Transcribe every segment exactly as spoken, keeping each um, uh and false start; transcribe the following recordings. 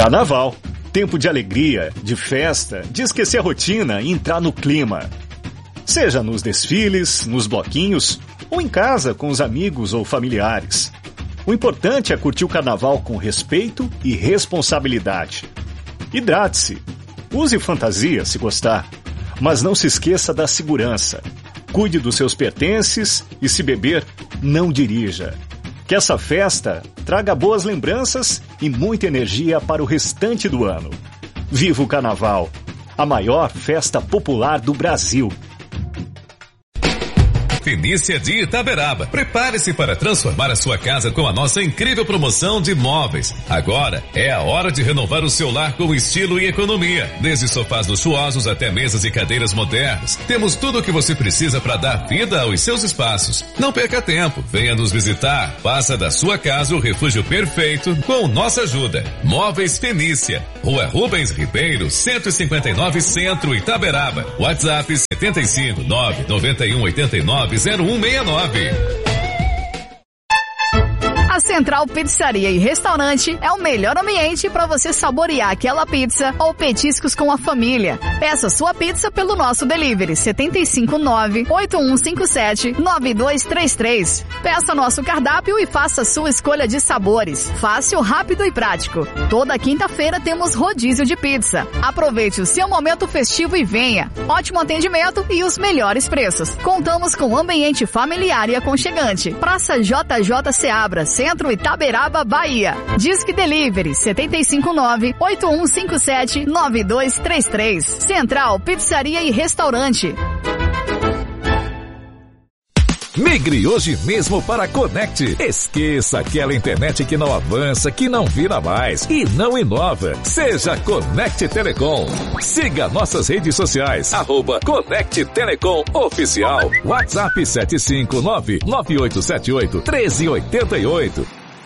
Carnaval. Tempo de alegria, de festa, de esquecer a rotina e entrar no clima. Seja nos desfiles, nos bloquinhos ou em casa com os amigos ou familiares. O importante é curtir o carnaval com respeito e responsabilidade. Hidrate-se. Use fantasia se gostar, mas não se esqueça da segurança. Cuide dos seus pertences e, se beber, não dirija. Que essa festa traga boas lembranças e muita energia para o restante do ano. Viva o Carnaval, a maior festa popular do Brasil. Fenícia de Itaberaba. Prepare-se para transformar a sua casa com a nossa incrível promoção de móveis. Agora é a hora de renovar o seu lar com estilo e economia. Desde sofás luxuosos até mesas e cadeiras modernas. Temos tudo o que você precisa para dar vida aos seus espaços. Não perca tempo. Venha nos visitar. Faça da sua casa o refúgio perfeito com nossa ajuda. Móveis Fenícia. Rua Rubens Ribeiro, cento e cinquenta e nove Centro, Itaberaba. WhatsApp setenta e cinco, nove noventa e um, oitenta e nove, zero um seis nove. A Central Pizzaria e Restaurante é o melhor ambiente para você saborear aquela pizza ou petiscos com a família. Peça sua pizza pelo nosso delivery setenta e cinco, nove oito um cinco sete, nove dois três três. Peça nosso cardápio e faça sua escolha de sabores. Fácil, rápido e prático. Toda quinta-feira temos rodízio de pizza. Aproveite o seu momento festivo e venha. Ótimo atendimento e os melhores preços. Contamos com um ambiente familiar e aconchegante. Praça J J Seabra, Centro, Itaberaba, Bahia. Disque Delivery setenta e cinco, nove oito um cinco sete, nove dois três três. Central Pizzaria e Restaurante. Migre hoje mesmo para a Conect. Esqueça aquela internet que não avança, que não vira mais e não inova. Seja Conect Telecom. Siga nossas redes sociais, arroba Conect Telecom Oficial. WhatsApp sete cinco nove, nove oito sete oito, um três oito oito.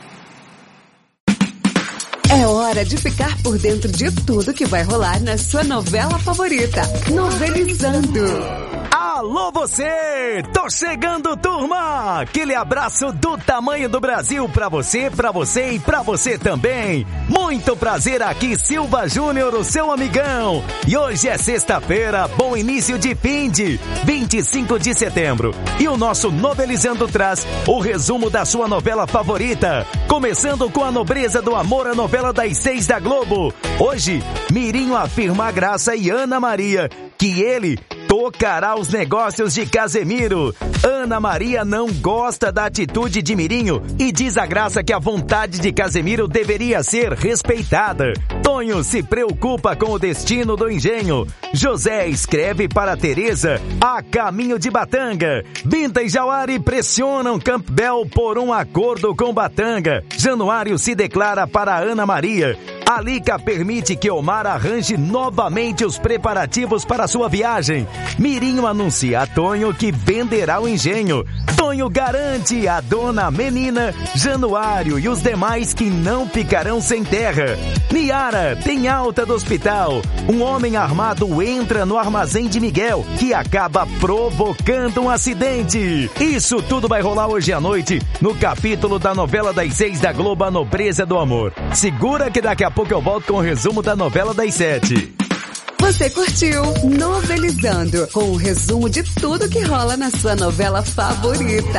É hora de ficar por dentro de tudo que vai rolar na sua novela favorita. Novelizando. Alô você! Tô chegando, turma! Aquele abraço do tamanho do Brasil pra você, pra você e pra você também. Muito prazer aqui, Silva Júnior, o seu amigão. E hoje é sexta-feira, bom início de fim de vinte e cinco de setembro. E o nosso Novelizando traz o resumo da sua novela favorita. Começando com a Nobreza do Amor, a novela das seis da Globo. Hoje, Mirinho afirma a Graça e Ana Maria que ele tocará os negócios de Casemiro. Ana Maria não gosta da atitude de Mirinho e diz a Graça que a vontade de Casemiro deveria ser respeitada. Tonho se preocupa com o destino do engenho. José escreve para Teresa a caminho de Batanga. Binta e Jauari pressionam Campbell por um acordo com Batanga. Januário se declara para Ana Maria. Alica permite que Omar arranje novamente os preparativos para sua viagem. Mirinho anuncia a Tonho que venderá o engenho. Tonho garante a dona Menina, Januário e os demais que não ficarão sem terra. Niara tem alta do hospital. Um homem armado entra no armazém de Miguel, que acaba provocando um acidente. Isso tudo vai rolar hoje à noite no capítulo da novela das seis da Globo, A Nobreza do Amor. Segura que daqui a pouco eu volto com o resumo da novela das sete. Você curtiu Novelizando, com o resumo de tudo que rola na sua novela favorita.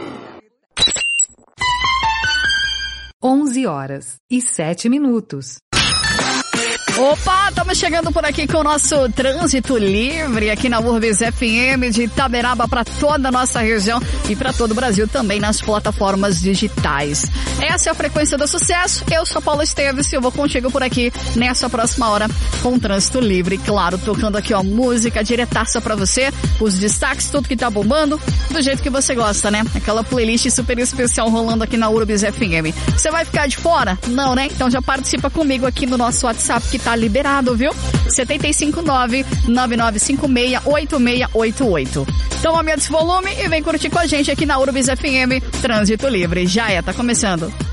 onze horas e sete minutos. Opa, estamos chegando por aqui com o nosso Trânsito Livre aqui na Urbis F M de Itaberaba para toda a nossa região e para todo o Brasil também nas plataformas digitais. Essa é a Frequência do Sucesso. Eu sou Paula Esteves e eu vou contigo por aqui nessa próxima hora com o Trânsito Livre. Claro, tocando aqui ó, música diretaça para você, os destaques, tudo que tá bombando, do jeito que você gosta, né? Aquela playlist super especial rolando aqui na Urbis F M. Você vai ficar de fora? Não, né? Então já participa comigo aqui no nosso WhatsApp que tá liberado, viu? setenta e cinco, nove nove nove cinco seis, oito seis oito oito. Então aumenta esse volume e vem curtir com a gente aqui na Urbis F M. Trânsito Livre. Já é, tá começando.